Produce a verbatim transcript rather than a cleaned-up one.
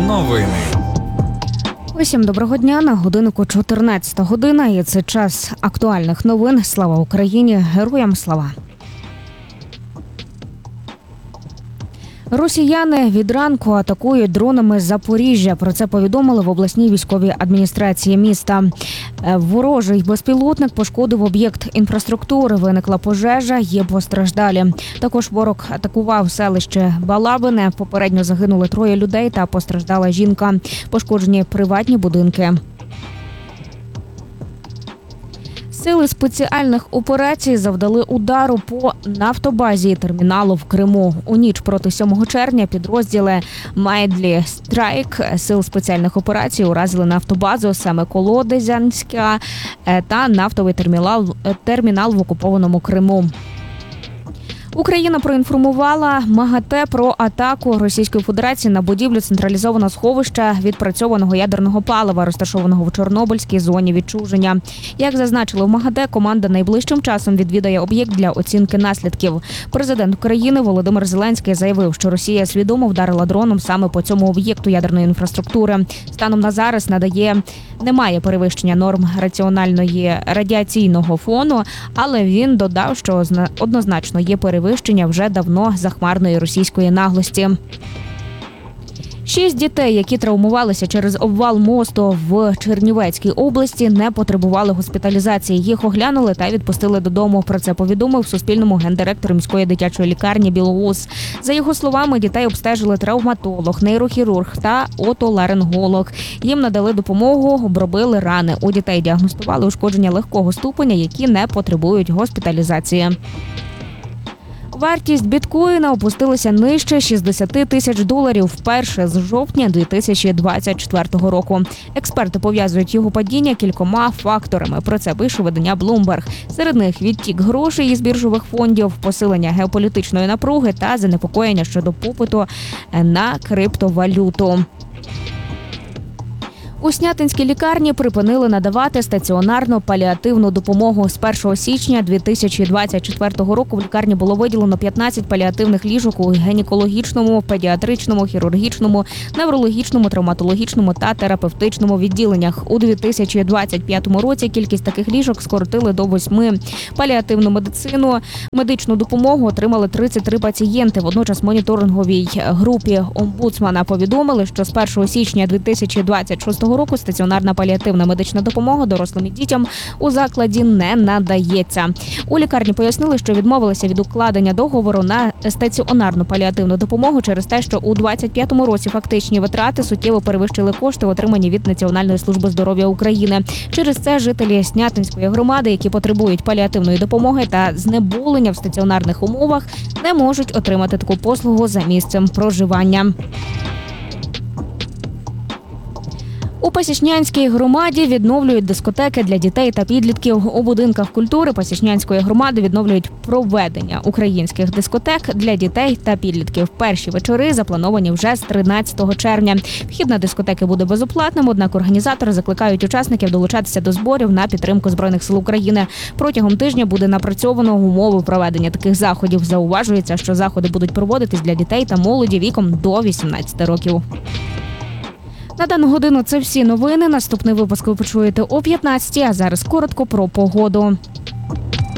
Новини. Усім доброго дня. На годиннику чотирнадцята година, і це час актуальних новин. Слава Україні! Героям слава! Росіяни від ранку атакують дронами Запоріжжя. Про це повідомили в обласній військовій адміністрації міста. Ворожий безпілотник пошкодив об'єкт інфраструктури. Виникла пожежа, є постраждалі. Також ворог атакував селище Балабине. Попередньо загинули троє людей та постраждала жінка. Пошкоджені приватні будинки. Сили спеціальних операцій завдали удару по нафтобазі і терміналу в Криму. У ніч проти сьомого червня підрозділи Майдлі Страйк сил спеціальних операцій уразили нафтобазу саме Колодезянська та нафтовий термінал, термінал в окупованому Криму. Україна проінформувала МАГАТЕ про атаку Російської Федерації на будівлю централізованого сховища відпрацьованого ядерного палива, розташованого в Чорнобильській зоні відчуження. Як зазначили в МАГАТЕ, команда найближчим часом відвідає об'єкт для оцінки наслідків. Президент України Володимир Зеленський заявив, що Росія свідомо вдарила дроном саме по цьому об'єкту ядерної інфраструктури. Станом на зараз надає немає перевищення норм раціональної радіаційного фону, але він додав, що однозначно є перевищення вже давно захмарної російської наглості. Шість дітей, які травмувалися через обвал мосту в Чернівецькій області, не потребували госпіталізації. Їх оглянули та відпустили додому. Про це повідомив Суспільному гендиректор міської дитячої лікарні Білоус. За його словами, дітей обстежили травматолог, нейрохірург та отоларинголог. Їм надали допомогу, обробили рани. У дітей діагностували ушкодження легкого ступеня, які не потребують госпіталізації. Вартість біткоїна опустилася нижче шістдесят тисяч доларів вперше з жовтня дві тисячі двадцять четвертого року. Експерти пов'язують його падіння кількома факторами. Про це пише видання Bloomberg. Серед них відтік грошей із біржових фондів, посилення геополітичної напруги та занепокоєння щодо попиту на криптовалюту. У Снятинській лікарні припинили надавати стаціонарну паліативну допомогу. З першого січня дві тисячі двадцять четвертого року в лікарні було виділено п'ятнадцять паліативних ліжок у гінекологічному, педіатричному, хірургічному, неврологічному, травматологічному та терапевтичному відділеннях. У дві тисячі двадцять п'ятому році кількість таких ліжок скоротили до восьми. Паліативну медицину, медичну допомогу отримали тридцять три пацієнти. Водночас моніторинговій групі омбудсмана повідомили, що з першого січня дві тисячі двадцять шостого року стаціонарна паліативна медична допомога дорослим і дітям у закладі не надається. У лікарні пояснили, що відмовилися від укладення договору на стаціонарну паліативну допомогу через те, що у двадцять п'ятому році фактичні витрати суттєво перевищили кошти, отримані від Національної служби здоров'я України. Через це жителі Снятинської громади, які потребують паліативної допомоги та знеболення в стаціонарних умовах, не можуть отримати таку послугу за місцем проживання. У Пасічнянській громаді відновлюють дискотеки для дітей та підлітків. У будинках культури Пасічнянської громади відновлюють проведення українських дискотек для дітей та підлітків. Перші вечори заплановані вже з тринадцятого червня. Вхід на дискотеки буде безоплатним, однак організатори закликають учасників долучатися до зборів на підтримку Збройних сил України. Протягом тижня буде напрацьовано умови проведення таких заходів. Зауважується, що заходи будуть проводитись для дітей та молоді віком до вісімнадцяти років. На дану годину це всі новини. Наступний випуск ви почуєте о п'ятнадцятій, а зараз коротко про погоду.